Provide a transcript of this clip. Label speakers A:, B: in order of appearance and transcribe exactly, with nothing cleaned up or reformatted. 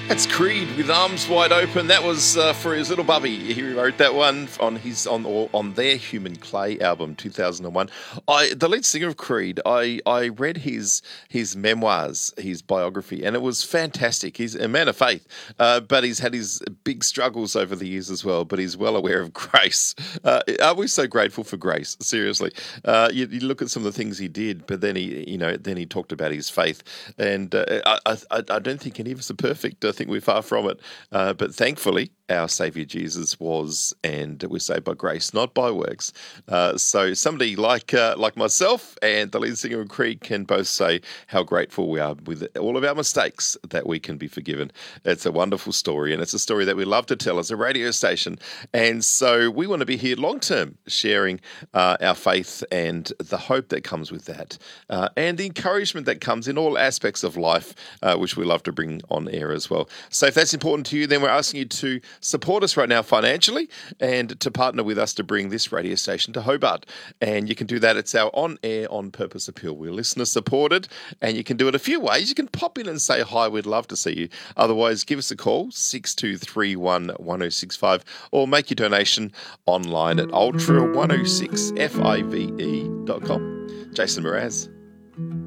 A: That's Creed with Arms Wide Open. That was uh, for his little bubby. He wrote that one on his on on their Human Clay album, two thousand one. I the lead singer of Creed. I, I read his his memoirs, his biography, and it was fantastic. He's a man of faith, uh, but he's had his big struggles over the years as well. But he's well aware of grace. Uh, are we so grateful for grace? Seriously, uh, you, you look at some of the things he did, but then he you know then he talked about his faith, and uh, I, I I don't think any of us are perfect. I think we're far from it. Uh, but thankfully, our Saviour Jesus was, and we're saved by grace, not by works. Uh, so somebody like uh, like myself and the lead singer of Creed can both say how grateful we are with all of our mistakes that we can be forgiven. It's a wonderful story, and it's a story that we love to tell as a radio station. And so we want to be here long term, sharing uh, our faith and the hope that comes with that, uh, and the encouragement that comes in all aspects of life, uh, which we love to bring on air as well. So if that's important to you, then we're asking you to support us right now financially and to partner with us to bring this radio station to Hobart. And you can do that. It's our on-air, on-purpose appeal. We're listener-supported, and you can do it a few ways. You can pop in and say hi. We'd love to see you. Otherwise, give us a call, six two three one, one oh six five, or make your donation online at ultra one oh six five e dot com. Jason Mraz.